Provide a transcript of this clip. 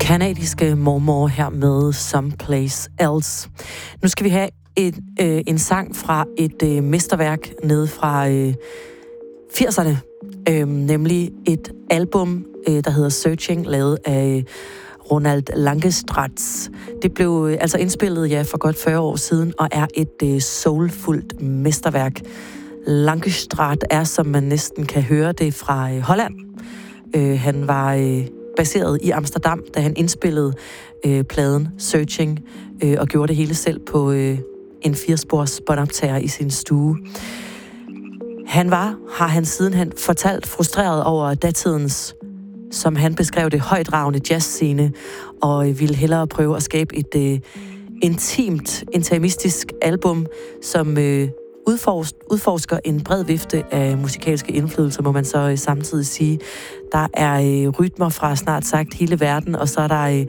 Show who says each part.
Speaker 1: Canadiske mormor her med Someplace Else. Nu skal vi have en sang fra et mesterværk nede fra 80'erne. Nemlig et album, der hedder Searching, lavet af Ronald Langestraats. Det blev altså indspillet for godt 40 år siden, og er et soulfuldt mesterværk. Langestraat er, som man næsten kan høre det, fra Holland. Han var baseret i Amsterdam, da han indspillede pladen Searching, og gjorde det hele selv på en 4-spors båndoptager i sin stue. Har han sidenhen fortalt, frustreret over datidens, som han beskrev det, højdragende jazzscene, og ville hellere prøve at skabe et intimistisk album, som udforsker en bred vifte af musikalske indflydelser, må man så samtidig sige. Der er rytmer fra snart sagt hele verden, og så er der